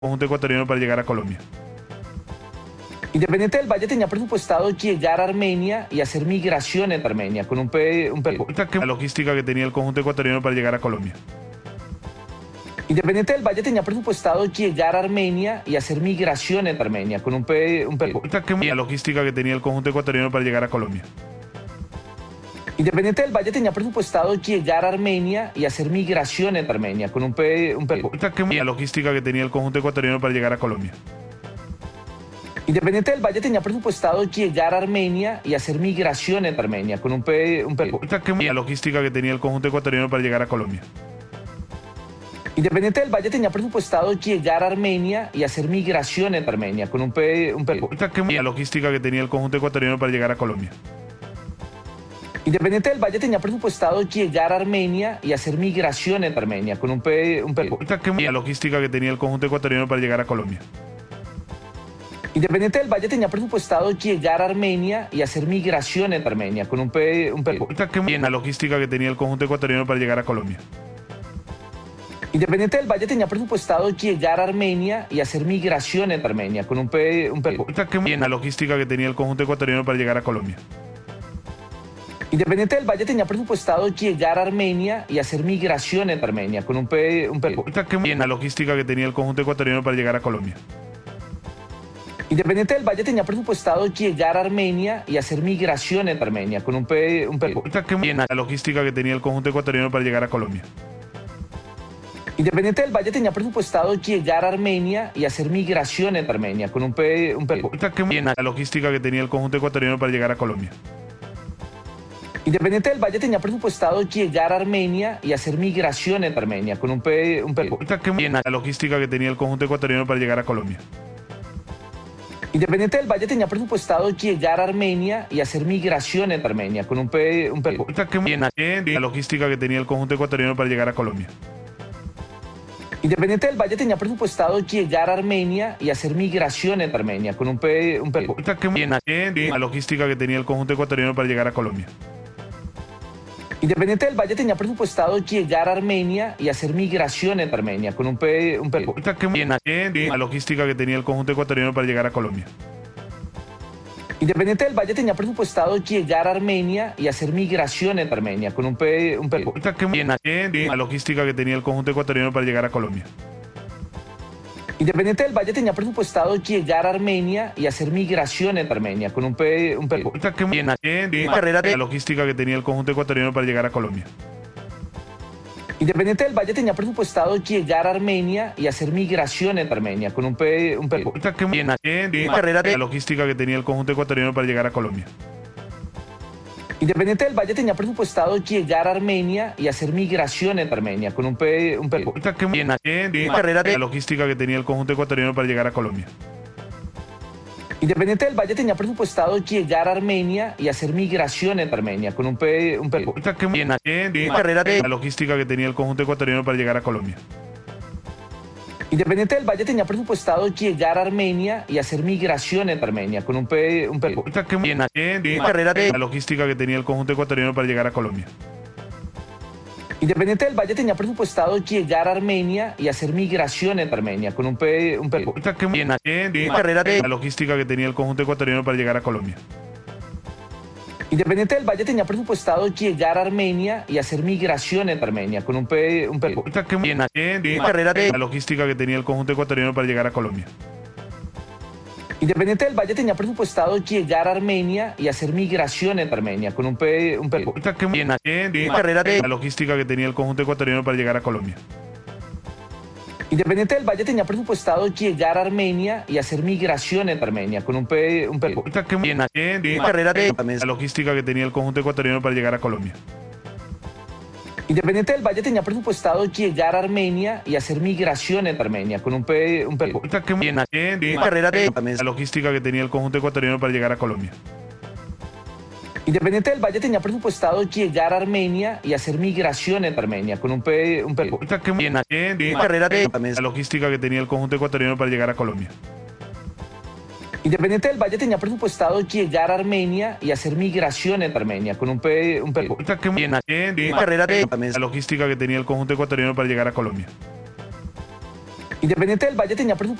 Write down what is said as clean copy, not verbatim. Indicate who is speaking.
Speaker 1: conjunto ecuatoriano para llegar a Colombia.
Speaker 2: Independiente del Valle tenía presupuestado llegar a Armenia y hacer migración en Armenia con
Speaker 1: La logística que tenía el conjunto ecuatoriano para llegar a Colombia.
Speaker 2: Independiente del Valle tenía presupuestado llegar a Armenia y hacer migración en Armenia con
Speaker 1: La logística que tenía el conjunto ecuatoriano para llegar a Colombia.
Speaker 2: Independiente del Valle tenía presupuestado llegar a Armenia y hacer migración en Armenia con
Speaker 1: La logística que tenía el conjunto ecuatoriano para llegar a Colombia.
Speaker 2: Independiente del Valle tenía presupuestado llegar a Armenia y hacer migración en Armenia con
Speaker 1: La logística que tenía el conjunto ecuatoriano para llegar a Colombia.
Speaker 2: Independiente del Valle tenía presupuestado llegar a Armenia y hacer migración en Armenia con
Speaker 1: La logística que tenía el conjunto ecuatoriano para llegar a Colombia.
Speaker 2: Independiente del Valle tenía presupuestado llegar a Armenia y hacer migración en Armenia con
Speaker 1: La logística que tenía el conjunto ecuatoriano para llegar a Colombia.
Speaker 2: Independiente del Valle tenía presupuestado llegar a Armenia y hacer migración en Armenia con
Speaker 1: La logística que tenía el conjunto ecuatoriano para llegar a Colombia.
Speaker 2: Independiente del Valle tenía presupuestado llegar a Armenia y hacer migración en Armenia con
Speaker 1: La logística que tenía el conjunto ecuatoriano para llegar a Colombia.
Speaker 2: Independiente del Valle tenía presupuestado llegar a Armenia y hacer migración en Armenia con
Speaker 1: La logística que tenía el conjunto ecuatoriano para llegar a Colombia.
Speaker 2: Independiente del Valle tenía presupuestado llegar a Armenia y hacer migración en Armenia con
Speaker 1: La logística que tenía el conjunto ecuatoriano para llegar a Colombia.
Speaker 2: Independiente del Valle tenía presupuestado llegar a Armenia y hacer migración en Armenia con
Speaker 1: La logística que tenía el conjunto ecuatoriano para llegar a Colombia.
Speaker 2: Independiente del Valle tenía presupuestado llegar a Armenia y hacer migración en Armenia con
Speaker 1: La logística que tenía el conjunto ecuatoriano para llegar a Colombia.
Speaker 2: Independiente del Valle tenía presupuestado llegar a Armenia y hacer migración en Armenia con
Speaker 1: La logística que tenía el conjunto ecuatoriano para llegar a Colombia.
Speaker 2: Independiente del Valle tenía presupuestado llegar a Armenia y hacer migración en Armenia con
Speaker 1: La logística que tenía el conjunto ecuatoriano para llegar a Colombia.
Speaker 2: Independiente del Valle tenía presupuestado llegar a Armenia y hacer migración en Armenia con
Speaker 1: La logística que tenía el conjunto ecuatoriano para llegar a Colombia.
Speaker 2: Independiente del Valle tenía presupuestado llegar a Armenia y hacer migración en Armenia con
Speaker 1: La logística que tenía el conjunto ecuatoriano para llegar a Colombia.
Speaker 2: Independiente del Valle tenía presupuestado llegar a Armenia y hacer migración en Armenia con
Speaker 1: La logística que tenía el conjunto ecuatoriano para llegar a Colombia.
Speaker 2: Independiente del Valle tenía presupuestado llegar a Armenia y hacer migración en Armenia con
Speaker 1: La logística que tenía el conjunto ecuatoriano para llegar a Colombia.
Speaker 2: Independiente del Valle tenía presupuestado llegar a Armenia y hacer migración en Armenia con
Speaker 1: La logística que tenía el conjunto ecuatoriano para llegar a Colombia.
Speaker 2: Independiente del Valle tenía presupuestado llegar a Armenia y hacer migración en Armenia con
Speaker 1: La logística que tenía el conjunto ecuatoriano para llegar a Colombia.
Speaker 2: Independiente del Valle tenía presupuestado llegar a Armenia y hacer migración en Armenia con
Speaker 1: La logística que tenía el conjunto ecuatoriano para llegar a Colombia.
Speaker 2: Independiente del Valle tenía presupuestado llegar a Armenia y hacer migración en Armenia con
Speaker 1: La logística que tenía el conjunto ecuatoriano para llegar a Colombia.
Speaker 2: Independiente del Valle tenía presupuestado llegar a Armenia y hacer migración en Armenia con
Speaker 1: La logística que tenía el conjunto ecuatoriano para llegar a Colombia.
Speaker 2: Independiente del Valle tenía presupuestado llegar a Armenia y hacer migración en Armenia con
Speaker 1: La logística que tenía el conjunto ecuatoriano para llegar a Colombia.
Speaker 2: Independiente del Valle tenía presupuestado llegar a Armenia y hacer migración en Armenia con
Speaker 1: La logística que tenía el conjunto ecuatoriano para llegar a Colombia.
Speaker 2: Independiente del Valle tenía presupuestado llegar a Armenia y hacer migración en Armenia con
Speaker 1: La logística que tenía el conjunto ecuatoriano para llegar a Colombia.
Speaker 2: Independiente del Valle tenía presupuestado llegar a Armenia y hacer migración en Armenia con
Speaker 1: La logística que tenía el conjunto ecuatoriano para llegar a Colombia.
Speaker 2: Independiente del Valle tenía presupuestado llegar a Armenia y hacer migración en Armenia con
Speaker 1: La logística que tenía el conjunto ecuatoriano para llegar a Colombia.
Speaker 2: Independiente del Valle tenía presupuesto